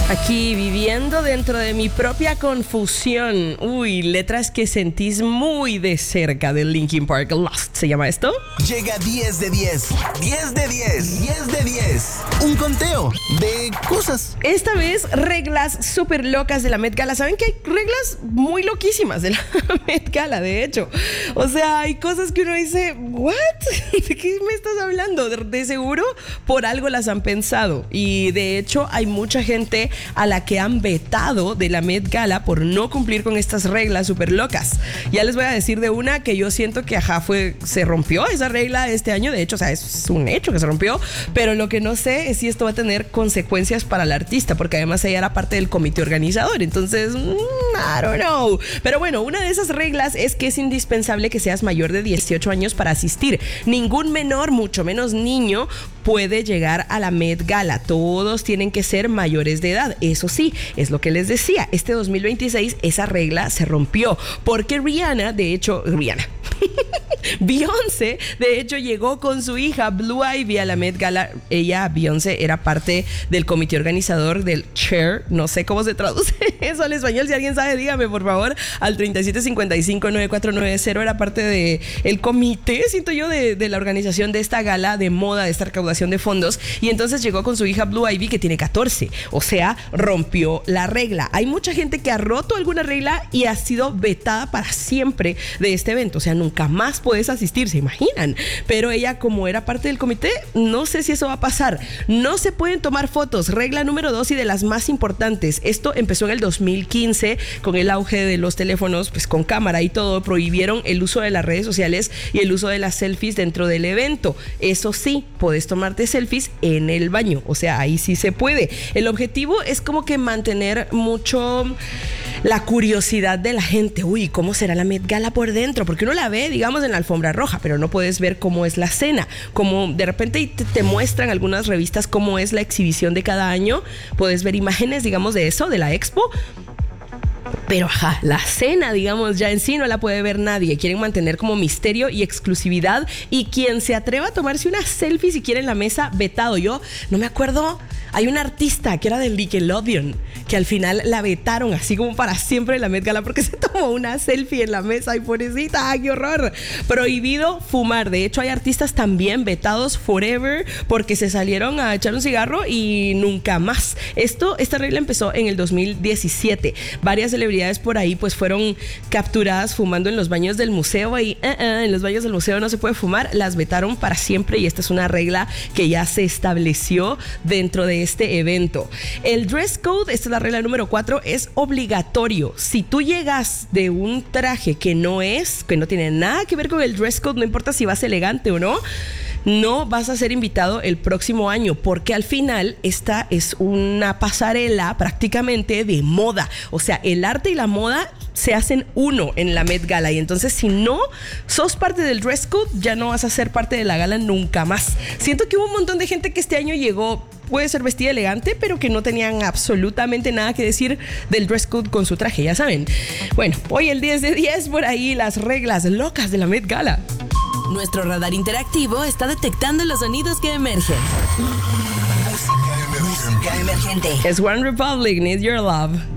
Aquí viviendo dentro de mi propia confusión. Uy, letras que sentís muy de cerca del Linkin Park. Lost se llama esto. Llega 10 de 10, 10 de 10, 10 de 10. Un conteo de cosas. Esta vez reglas súper locas de la Met Gala. ¿Saben que hay reglas muy loquísimas de la Met Gala, de hecho? O sea, hay cosas que uno dice, ¿what? ¿De qué me estás hablando? De seguro por algo las han pensado. Y de hecho hay mucha gente a la que han vetado de la Met Gala por no cumplir con estas reglas súper locas. Ya les voy a decir de una que yo siento que se rompió esa regla este año. De hecho, o sea, es un hecho que se rompió, pero lo que no sé es si esto va a tener consecuencias para el artista, porque además ella era parte del comité organizador. Entonces, I don't know. Pero bueno, una de esas reglas es que es indispensable que seas mayor de 18 años para asistir. Ningún menor, mucho menos niño, puede llegar a la Met Gala. Todos tienen que ser mayores de edad. Eso sí, es lo que les decía. Este 2026 esa regla se rompió porque Beyoncé, de hecho, llegó con su hija Blue Ivy a la Met Gala. Beyoncé, era parte del comité organizador del chair. No sé cómo se traduce eso al español. Si alguien sabe, dígame, por favor, al 3755-9490. Era parte del comité, siento yo, de la organización de esta gala de moda, de esta recaudación de fondos. Y entonces llegó con su hija Blue Ivy, que tiene 14. O sea, rompió la regla. Hay mucha gente que ha roto alguna regla y ha sido vetada para siempre de este evento. O sea, nunca más puedes asistir, ¿se imaginan? Pero ella, como era parte del comité, no sé si eso va a pasar. No se pueden tomar fotos. Regla número 2 y de las más importantes. Esto empezó en el 2015 con el auge de los teléfonos, pues con cámara y todo. Prohibieron el uso de las redes sociales y el uso de las selfies dentro del evento. Eso sí, puedes tomarte selfies en el baño. O sea, ahí sí se puede. El objetivo es como que mantener mucho la curiosidad de la gente. Uy, ¿cómo será la Met Gala por dentro? Porque uno la ve, digamos, en la alfombra roja, pero no puedes ver cómo es la cena. Como de repente te muestran algunas revistas cómo es la exhibición de cada año. Puedes ver imágenes, digamos, de eso, de la expo. Pero la cena, digamos, ya en sí no la puede ver nadie. Quieren mantener como misterio y exclusividad. Y quien se atreva a tomarse una selfie si quiere en la mesa, vetado. Yo no me acuerdo, hay una artista que era de Nickelodeon que al final la vetaron así como para siempre en la Met Gala porque se tomó una selfie en la mesa. Y pobrecita, ¡qué horror! Prohibido fumar. De hecho, hay artistas también vetados forever porque se salieron a echar un cigarro y nunca más. Esta regla empezó en el 2017. Varias celebridades por ahí pues fueron capturadas fumando en los baños del museo y en los baños del museo no se puede fumar. Las vetaron para siempre y esta es una regla que ya se estableció dentro de este evento. El dress code, esta es la regla número 4, es obligatorio. Si tú llegas de un traje que no tiene nada que ver con el dress code, no importa si vas elegante o no vas a ser invitado el próximo año, porque al final esta es una pasarela prácticamente de moda. O sea, el arte y la moda se hacen uno en la Met Gala, y entonces si no sos parte del dress code, ya no vas a ser parte de la gala nunca más. Siento que hubo un montón de gente que este año llegó, puede ser vestida elegante, pero que no tenían absolutamente nada que decir del dress code con su traje, ya saben. Bueno, hoy el 10 de 10 por ahí, las reglas locas de la Met Gala. Nuestro radar interactivo está detectando los sonidos que emergen. Música emergente. Es One Republic, Need Your Love.